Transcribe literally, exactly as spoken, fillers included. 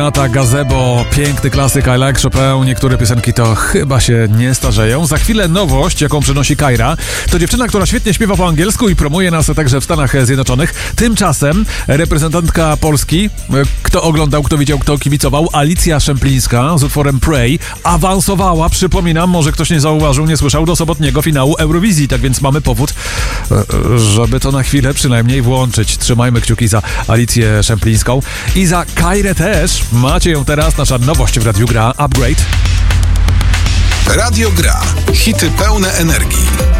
Nata Gazebo, piękny klasyk, I Like Chopin. Niektóre piosenki to chyba się nie starzeją. Za chwilę nowość, jaką przynosi Kyra. To dziewczyna, która świetnie śpiewa po angielsku i promuje nas także w Stanach Zjednoczonych. Tymczasem reprezentantka Polski, kto oglądał, kto widział, kto kibicował, Alicja Szemplińska z utworem Pray awansowała, przypominam, może ktoś nie zauważył, nie słyszał, do sobotniego finału Eurowizji. Tak więc mamy powód, żeby to na chwilę przynajmniej włączyć. Trzymajmy kciuki za Alicję Szemplińską i za Kyrę też. Macie ją teraz, nasza nowość w Radiu Gra, Upgrade. Radio Gra. Hity pełne energii.